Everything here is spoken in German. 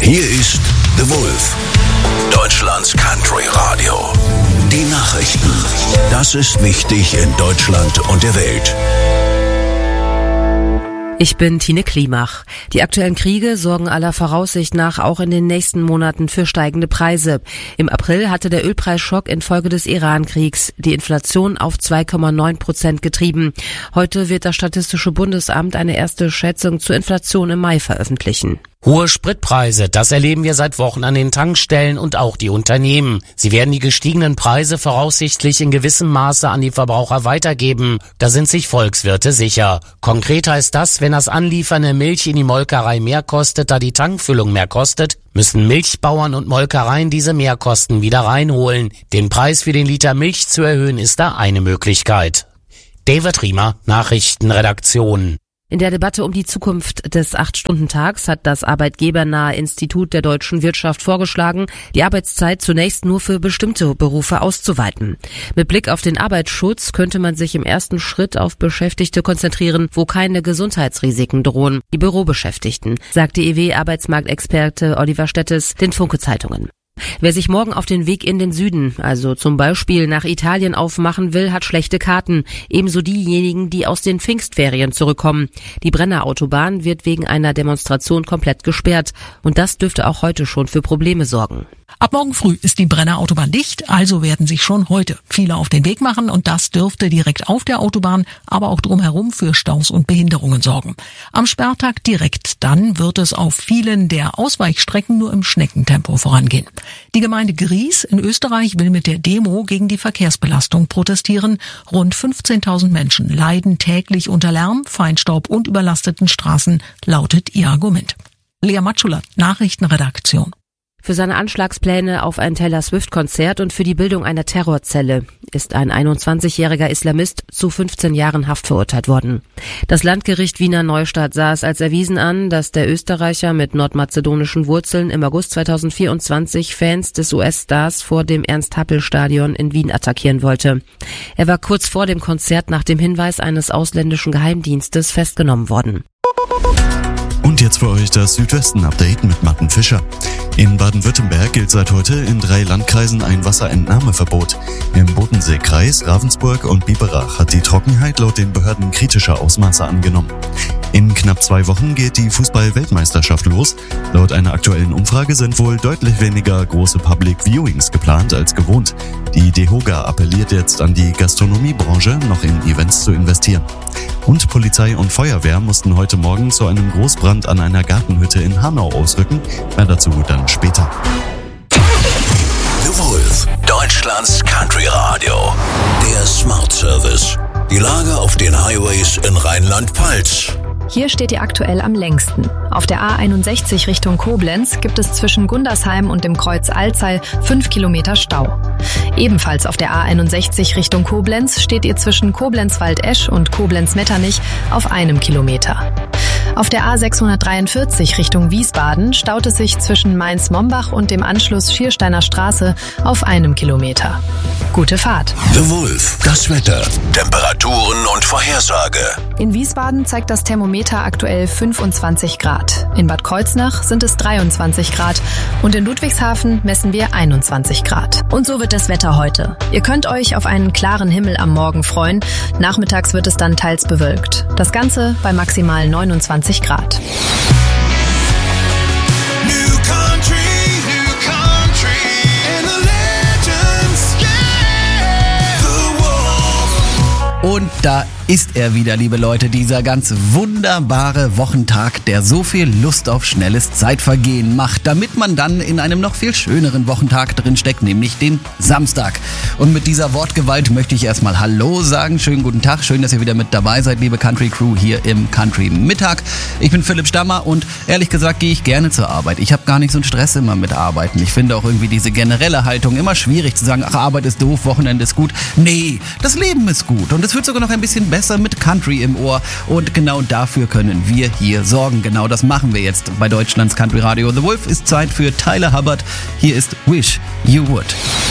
Hier ist The Wolf, Deutschlands Country Radio. Die Nachrichten. Das ist wichtig in Deutschland und der Welt. Ich bin Tine Klimach. Die aktuellen Kriege sorgen aller Voraussicht nach auch in den nächsten Monaten für steigende Preise. Im April hatte der Ölpreisschock infolge des Iran-Kriegs die Inflation auf 2,9% getrieben. Heute wird das Statistische Bundesamt eine erste Schätzung zur Inflation im Mai veröffentlichen. Hohe Spritpreise, das erleben wir seit Wochen an den Tankstellen und auch die Unternehmen. Sie werden die gestiegenen Preise voraussichtlich in gewissem Maße an die Verbraucher weitergeben. Da sind sich Volkswirte sicher. Konkret heißt das, wenn das Anliefern der Milch in die Molkerei mehr kostet, da die Tankfüllung mehr kostet, müssen Milchbauern und Molkereien diese Mehrkosten wieder reinholen. Den Preis für den Liter Milch zu erhöhen, ist da eine Möglichkeit. David Riemer, Nachrichtenredaktion. In der Debatte um die Zukunft des 8-Stunden-Tags hat das arbeitgebernahe Institut der deutschen Wirtschaft vorgeschlagen, die Arbeitszeit zunächst nur für bestimmte Berufe auszuweiten. Mit Blick auf den Arbeitsschutz könnte man sich im ersten Schritt auf Beschäftigte konzentrieren, wo keine Gesundheitsrisiken drohen, die Bürobeschäftigten, sagte EW-Arbeitsmarktexperte Oliver Stettes den Funke-Zeitungen. Wer sich morgen auf den Weg in den Süden, also zum Beispiel nach Italien aufmachen will, hat schlechte Karten. Ebenso diejenigen, die aus den Pfingstferien zurückkommen. Die Brenner Autobahn wird wegen einer Demonstration komplett gesperrt. Und das dürfte auch heute schon für Probleme sorgen. Ab morgen früh ist die Brenner Autobahn dicht, also werden sich schon heute viele auf den Weg machen und das dürfte direkt auf der Autobahn, aber auch drumherum für Staus und Behinderungen sorgen. Am Sperrtag direkt dann wird es auf vielen der Ausweichstrecken nur im Schneckentempo vorangehen. Die Gemeinde Gries in Österreich will mit der Demo gegen die Verkehrsbelastung protestieren. Rund 15.000 Menschen leiden täglich unter Lärm, Feinstaub und überlasteten Straßen, lautet ihr Argument. Lea Matschula, Nachrichtenredaktion. Für seine Anschlagspläne auf ein Taylor Swift-Konzert und für die Bildung einer Terrorzelle ist ein 21-jähriger Islamist zu 15 Jahren Haft verurteilt worden. Das Landgericht Wiener Neustadt sah es als erwiesen an, dass der Österreicher mit nordmazedonischen Wurzeln im August 2024 Fans des US-Stars vor dem Ernst-Happel-Stadion in Wien attackieren wollte. Er war kurz vor dem Konzert nach dem Hinweis eines ausländischen Geheimdienstes festgenommen worden. Und jetzt für euch das Südwesten-Update mit Martin Fischer. In Baden-Württemberg gilt seit heute in 3 Landkreisen ein Wasserentnahmeverbot. Im Bodenseekreis, Ravensburg und Biberach hat die Trockenheit laut den Behörden kritische Ausmaße angenommen. In knapp 2 Wochen geht die Fußball-Weltmeisterschaft los. Laut einer aktuellen Umfrage sind wohl deutlich weniger große Public Viewings geplant als gewohnt. Die DEHOGA appelliert jetzt an die Gastronomiebranche, noch in Events zu investieren. Und Polizei und Feuerwehr mussten heute Morgen zu einem Großbrand an einer Gartenhütte in Hanau ausrücken. Mehr dazu dann später. The Wolf, Deutschlands Country Radio. Der Smart Service. Die Lage auf den Highways in Rheinland-Pfalz. Hier steht ihr aktuell am längsten. Auf der A61 Richtung Koblenz gibt es zwischen Gundersheim und dem Kreuz Alzey 5 Kilometer Stau. Ebenfalls auf der A61 Richtung Koblenz steht ihr zwischen Koblenz-Waldesch und Koblenz-Metternich auf 1 Kilometer. Auf der A643 Richtung Wiesbaden staut es sich zwischen Mainz-Mombach und dem Anschluss Schiersteiner Straße auf 1 Kilometer. Gute Fahrt. The Wolf, das Wetter, Temperaturen und Vorhersage. In Wiesbaden zeigt das Thermometer aktuell 25 Grad. In Bad Kreuznach sind es 23 Grad und in Ludwigshafen messen wir 21 Grad. Und so wird das Wetter heute. Ihr könnt euch auf einen klaren Himmel am Morgen freuen. Nachmittags wird es dann teils bewölkt. Das Ganze bei maximal 29 Grad. Und da ist er wieder, liebe Leute, dieser ganz wunderbare Wochentag, der so viel Lust auf schnelles Zeitvergehen macht, damit man dann in einem noch viel schöneren Wochentag drinsteckt, nämlich den Samstag. Und mit dieser Wortgewalt möchte ich erstmal Hallo sagen. Schönen guten Tag, schön, dass ihr wieder mit dabei seid, liebe Country Crew hier im Country Mittag. Ich bin Philipp Stammer und ehrlich gesagt gehe ich gerne zur Arbeit. Ich habe gar nicht so einen Stress immer mit Arbeiten. Ich finde auch irgendwie diese generelle Haltung immer schwierig zu sagen, ach, Arbeit ist doof, Wochenende ist gut. Nee, das Leben ist gut und es wird sogar noch ein bisschen besser mit Country im Ohr und genau dafür können wir hier sorgen. Genau das machen wir jetzt bei Deutschlands Country Radio. The Wolf ist Zeit für Tyler Hubbard. Hier ist Wish You Would.